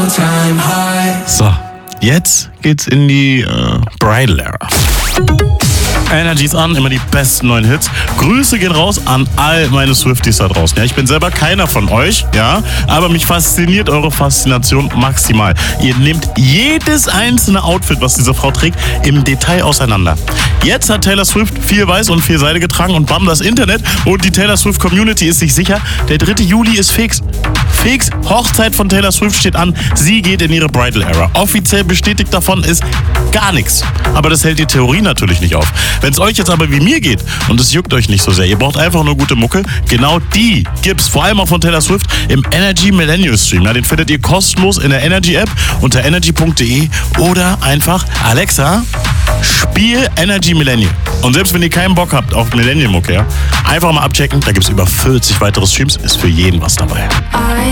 all-time high. So, jetzt geht's in die Bridal Era. Energy ist an, immer die besten neuen Hits. Grüße gehen raus an all meine Swifties da draußen. Ja, ich bin selber keiner von euch, ja, aber mich fasziniert eure Faszination maximal. Ihr nehmt jedes einzelne Outfit, was diese Frau trägt, im Detail auseinander. Jetzt hat Taylor Swift viel Weiß und viel Seide getragen und bam, das Internet und die Taylor Swift Community ist sich sicher, der 3. Juli ist fix. Fix, Hochzeit von Taylor Swift steht an. Sie geht in ihre Bridal Era. Offiziell bestätigt davon ist gar nichts. Aber das hält die Theorie natürlich nicht auf. Wenn es euch jetzt aber wie mir geht und es juckt euch nicht so sehr, ihr braucht einfach nur gute Mucke, genau die gibt's vor allem auch von Taylor Swift im Energy Millennial Stream. Ja, den findet ihr kostenlos in der Energy App unter energy.de oder einfach Alexa, spiel Energy Millennial. Und selbst wenn ihr keinen Bock habt auf Millennial-Mucke, ja, einfach mal abchecken, da gibt's über 40 weitere Streams, ist für jeden was dabei.